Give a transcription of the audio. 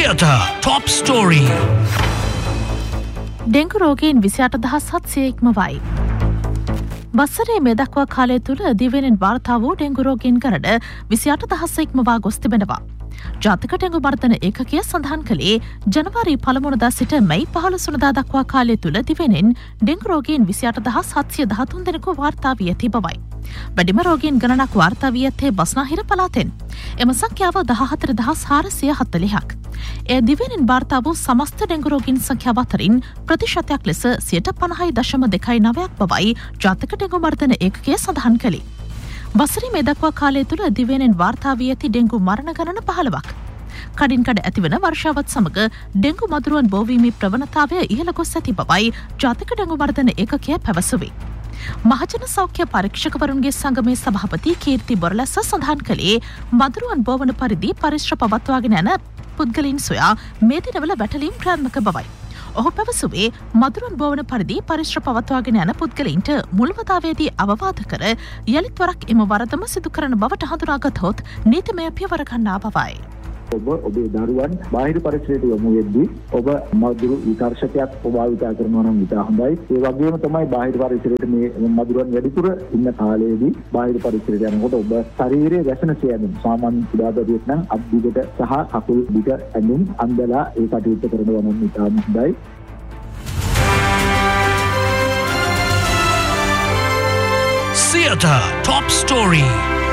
Theatre Top Story. Dengue රෝගීන් 28700 ඉක්මවයි. වසරේ මේ දක්වා කාලය තුළ දිවයිනෙන් වාර්තා වූ ඩෙංගු රෝගීන් ගණන 28000 ඉක්මවා ගොස් තිබෙනවා. ජාතික ඩෙංගු මර්ධන ඒකකය සඳහන් කළේ ජනවාරි 1 වෙනිදා සිට මැයි 15 වෙනිදා දක්වා කාලය තුළ දිවයිනෙන් ඩෙංගු රෝගීන් 28713 දෙනෙකු වාර්තා වී ඇති බවයි. වැඩිම රෝගීන් ගණනක් වාර්තා වී ඇත්තේ බස්නාහිර පළාතෙන්. එම සංඛ්‍යාව 14440ක්. ඒ දිවයිනෙන් වාර්තා වූ සමස්ත ඩෙංගු රෝගීන් සංඛ්‍යාව අතරින් ප්‍රතිශතයක් ලෙස 50.29ක් බවයි ජාතික ඩෙංගු මර්ධන ඒකකය සඳහන් කළේ. වසරේ මේ දක්වා කාලය තුළ දිවයිනෙන් වාර්තා වී ඇති ඩෙංගු මරණ ගණන 15ක්. කඩින් කඩ ඇතිවන වර්ෂාවත් සමග ඩෙංගු මදුරුවන් බෝවීමේ ප්‍රවණතාවය ඉහළ ගොස් ඇති බවයි ජාතික ඩෙංගු මර්ධන ඒකකය පැවසුවේ. මහජන සෞඛ්‍ය පරීක්ෂකවරුන්ගේ සංගමේ සභාපති කීර්ති බොරලැස්ස සඳහන් කළේ මදුරුවන් බෝවන පරිදි පරිශ්‍ර පවත්වාගෙන යන පුද්ගලයින් සොයා මේ දිනවල වැටලීම් ක්‍රියාත්මක බවයි. ඔහු පැවසුවේ මදුරුවන් බෝවන පරිදි පරිශ්‍ර පවත්වාගෙන යන පුද්ගලයින්ට මුල්වතාවේදී අවවාද කර යළිත් වරක් එම වරදම සිදු කරන බවට හඳුනාගතහොත් නීතිමය පියවර ගන්නා බවයි. ඔබ ඔබේ දරුවන් බාහිර පරිසරයට යොමු වෙද්දී ඔබ මදුරු විකර්ෂකයක් භාවිතා කරනවා නම් ඉතා හොඳයි. ඒ වගේම තමයි බාහිර පරිසරයට මේ මදුරුවන් වැඩිපුර ඉන්න කාලයේදී බාහිර පරිසරයට යනකොට ඔබ ශරීරයේ වැසෙන සියදින් සාමාන්‍ය කුඩා දරුවෙක් නම් අත් දිගට සහ කකුල් දිග ඇඳුම් අන්දලා ඒ කටයුත්ත කරනවා නම් ඉතා හොඳයි. Theatre Top Story.